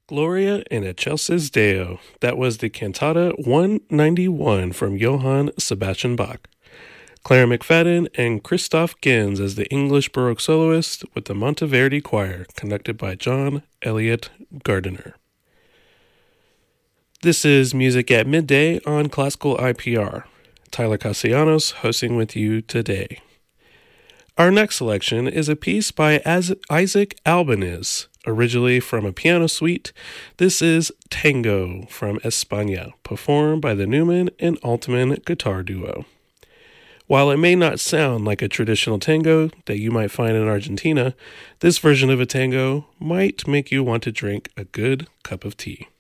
Gloria in Excelsis Deo. That was the Cantata 191 from Johann Sebastian Bach. Clara McFadden and Christoph Gens as the English Baroque soloist with the Monteverdi Choir, conducted by John Elliott Gardiner. This is Music at Midday on Classical IPR. Tyler Castellanos hosting with you today. Our next selection is a piece by Isaac Albeniz, originally from a piano suite. This is Tango from España, performed by the Newman and Altman guitar duo. While it may not sound like a traditional tango that you might find in Argentina, this version of a tango might make you want to drink a good cup of tea.